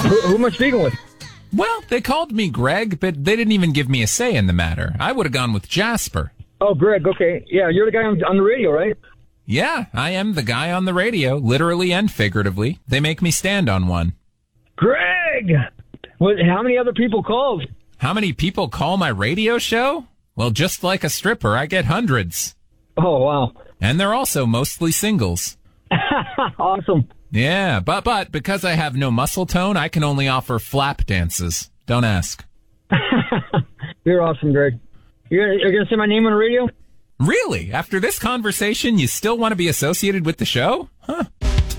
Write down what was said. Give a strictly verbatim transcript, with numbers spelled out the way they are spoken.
Who, who am I speaking with? Well, they called me Greg, but they didn't even give me a say in the matter. I would have gone with Jasper. Oh, Greg, okay. Yeah, you're the guy on, on the radio, right? Yeah, I am the guy on the radio, literally and figuratively. They make me stand on one. Greg! What, how many other people called? How many people call my radio show? Well, just like a stripper, I get hundreds. Oh, wow. And they're also mostly singles. Awesome. Yeah, but but because I have no muscle tone, I can only offer flap dances. Don't ask. You're awesome, Greg. You're, you're going to say my name on the radio? Really? After this conversation, you still want to be associated with the show? Huh.